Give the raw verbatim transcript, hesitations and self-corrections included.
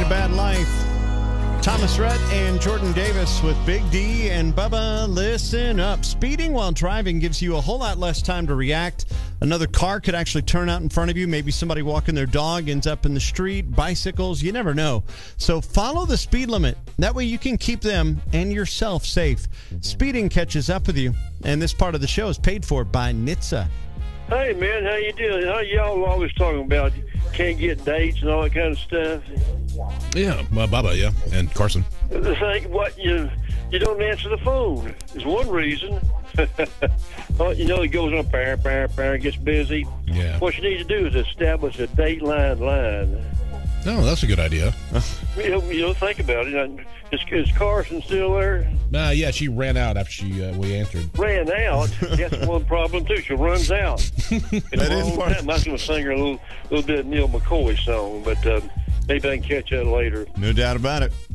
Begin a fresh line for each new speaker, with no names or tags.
a Bad Life. Thomas Rhett and Jordan Davis with Big D and Bubba. Listen up. Speeding while driving gives you a whole lot less time to react. Another car could actually turn out in front of you. Maybe somebody walking their dog ends up in the street. Bicycles, you never know. So follow the speed limit. That way you can keep them and yourself safe. Speeding catches up with you. And this part of the show is paid for by N H T S A.
Hey, man, how you doing? How y'all always talking about can't get dates and all that kind of stuff?
Yeah, well, Bubba, yeah, and Carson.
The thing, what, you you don't answer the phone is one reason. Oh, you know, it goes on, par, par, par, gets busy.
Yeah.
What you need to do is establish a date line line.
Oh, that's a good idea.
You know, you know think about it. Is, is Carson still there?
Uh, yeah, she ran out after she uh, we answered.
Ran out? That's one problem, too. She runs out.
That is part
time. I was going to sing her a little, little bit of Neil McCoy song, but uh, maybe I can catch that later.
No doubt about it.